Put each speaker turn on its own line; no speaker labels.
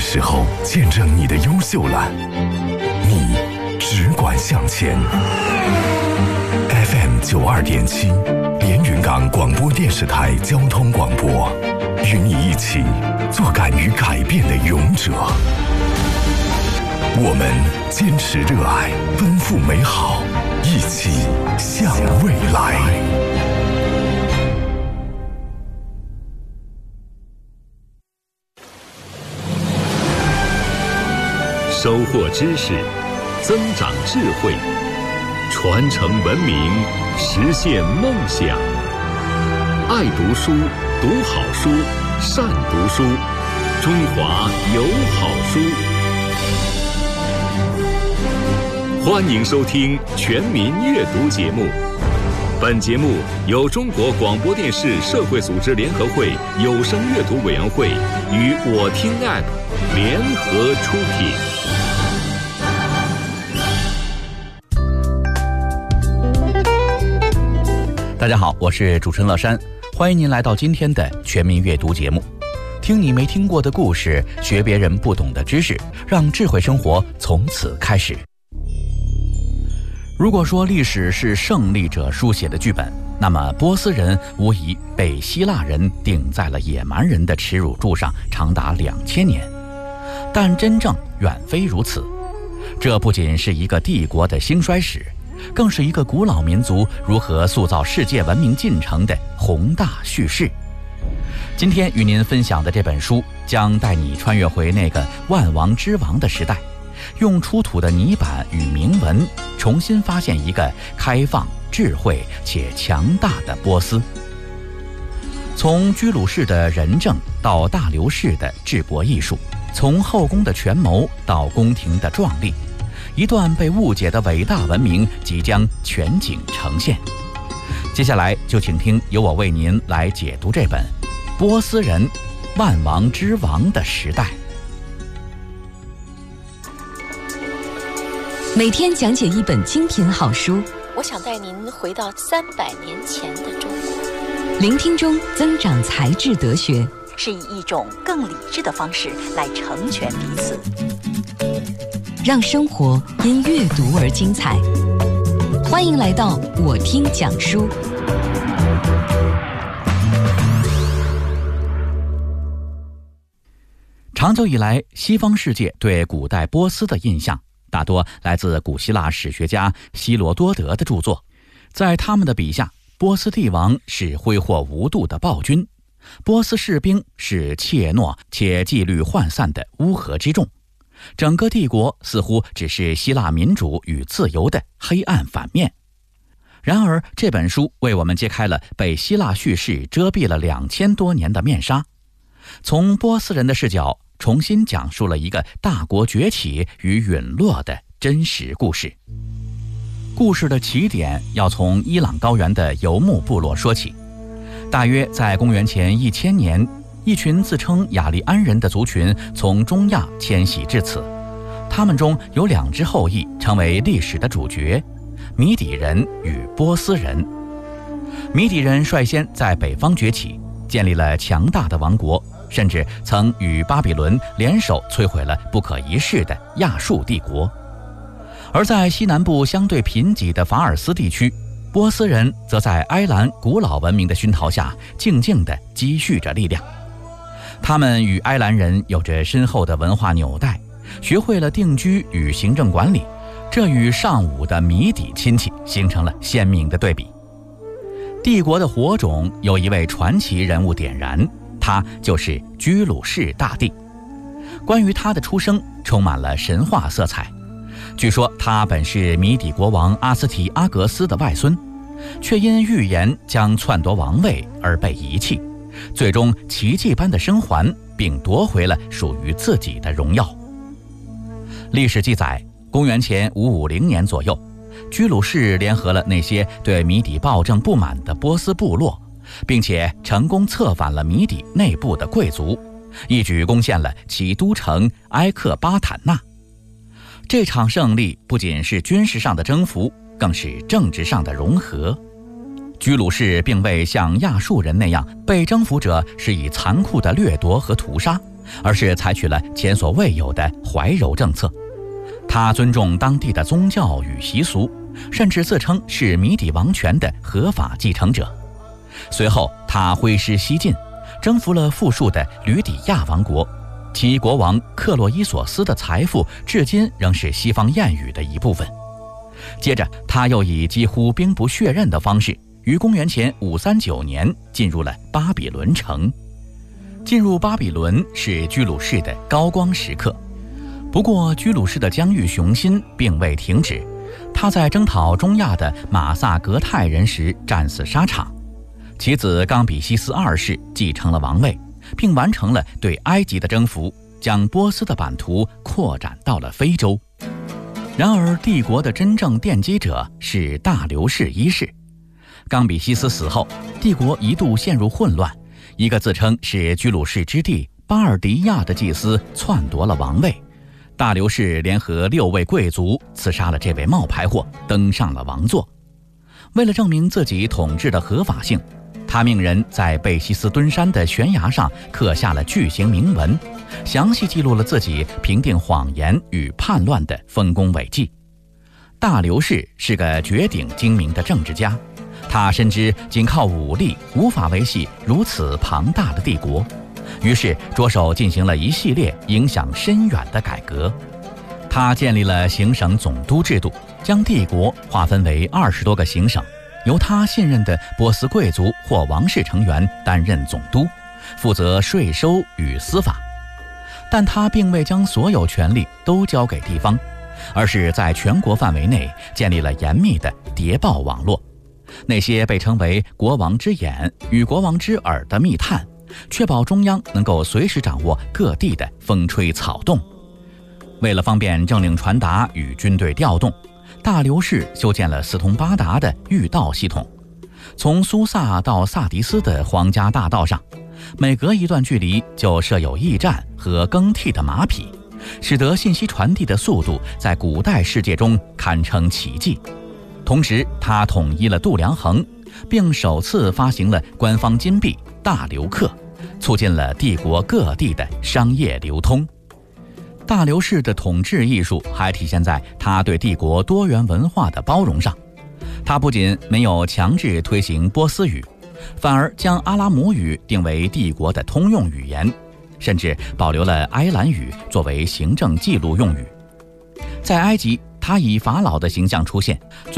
时候见证你的优秀了，你只管向前。FM 92.7，连云港广播电视台交通广播，与你一起做敢于改变的勇者。我们坚持热爱，奔赴美好，一起向未来。
收获知识，增长智慧，传承文明，实现梦想。爱读书，读好书，善读书，中华有好书。欢迎收听全民阅读节目。本节目由中国广播电视社会组织联合会有声阅读委员会与我听 App 联合出品。
大家好，我是主持人乐山，欢迎您来到今天的全民阅读节目。听你没听过的故事，学别人不懂的知识，让智慧生活从此开始。如果说历史是胜利者书写的剧本，那么波斯人无疑被希腊人顶在了野蛮人的耻辱柱上长达2000年。但真正远非如此，这不仅是一个帝国的兴衰史，更是一个古老民族如何塑造世界文明进程的宏大叙事。今天与您分享的这本书将带你穿越回那个万王之王的时代，用出土的泥板与铭文重新发现一个开放、智慧且强大的波斯。从居鲁士的仁政到大流士的治国艺术，从后宫的权谋到宫廷的壮丽，一段被误解的伟大文明即将全景呈现。接下来就请听由我为您来解读这本《波斯人万王之王的时代》。
每天讲解一本精品好书，
我想带您回到300年前的中国。
聆听中增长才智德学，
是以一种更理智的方式来成全彼此。
让生活因阅读而精彩。欢迎来到我听讲书。
长久以来，西方世界对古代波斯的印象大多来自古希腊史学家希罗多德的著作。在他们的笔下，波斯帝王是挥霍无度的暴君，波斯士兵是怯懦且纪律涣散的乌合之众。整个帝国似乎只是希腊民主与自由的黑暗反面。然而，这本书为我们揭开了被希腊叙事遮蔽了2000多年的面纱，从波斯人的视角重新讲述了一个大国崛起与陨落的真实故事。故事的起点要从伊朗高原的游牧部落说起。大约在公元前1000年，一群自称雅利安人的族群从中亚迁徙至此，他们中有2支后裔成为历史的主角：米底人与波斯人。米底人率先在北方崛起，建立了强大的王国，甚至曾与巴比伦联手摧毁了不可一世的亚述帝国。而在西南部相对贫瘠的法尔斯地区，波斯人则在埃兰古老文明的熏陶下静静地积蓄着力量。他们与埃兰人有着深厚的文化纽带，学会了定居与行政管理，这与尚武的米底亲戚形成了鲜明的对比。帝国的火种有一位传奇人物点燃，他就是居鲁士大帝。关于他的出生充满了神话色彩。据说他本是米底国王阿斯提阿格斯的外孙，却因预言将篡夺王位而被遗弃，最终奇迹般的生还，并夺回了属于自己的荣耀。历史记载，公元前550年左右，居鲁士联合了那些对米底暴政不满的波斯部落，并且成功策反了米底内部的贵族，一举攻陷了其都城埃克巴坦纳。这场胜利不仅是军事上的征服，更是政治上的融合。居鲁士并未像亚述人那样被征服者是以残酷的掠夺和屠杀， 而是采取了前所未有的怀柔政策。他尊重当地的宗教与习俗，甚至自称是米底王权的合法继承者。随后他挥师西进，征服了富庶的吕底亚王国，其国王克洛伊索斯的财富至今仍是西方谚语的一部分。接着他又以几乎兵不血刃的方式，于公元前539年进入了巴比伦城。进入巴比伦是居鲁士的高光时刻，不过居鲁士的疆域雄心并未停止，他在征讨中亚的马萨格泰人时战死沙场，其子冈比西斯二世继承了王位，并完成了对埃及的征服，将波斯的版图扩展到了非洲。然而帝国的真正奠基者是大流士一世。冈比西斯死后，帝国一度陷入混乱，一个自称是居鲁士之弟巴尔迪亚的祭司篡夺了王位，大流士联合6位贵族刺杀了这位冒牌货，登上了王座。为了证明自己统治的合法性，他命人在贝西斯敦山的悬崖上刻下了巨型铭文，详细记录了自己平定谎言与叛乱的丰功伟绩。大流士是个绝顶精明的政治家，他深知仅靠武力无法维系如此庞大的帝国，于是着手进行了一系列影响深远的改革。他建立了行省总督制度，将帝国划分为20多个行省，由他信任的波斯贵族或王室成员担任总督，负责税收与司法。但他并未将所有权力都交给地方，而是在全国范围内建立了严密的谍报网络。那些被称为国王之眼与国王之耳的密探，确保中央能够随时掌握各地的风吹草动。为了方便政令传达与军队调动，大流士修建了四通八达的御道系统。从苏萨到萨迪斯的皇家大道上，每隔一段距离就设有驿站和更替的马匹，使得信息传递的速度在古代世界中堪称奇迹。同时他统一了度量衡，并首次发行了官方金币大流克，促进了帝国各地的商业流通。大流士的统治艺术还体现在他对帝国多元文化的包容上。他不仅没有强制推行波斯语，反而将阿拉姆语定为帝国的通用语言，甚至保留了埃兰语作为行政记录用语。在埃及，他以法老的形象出现，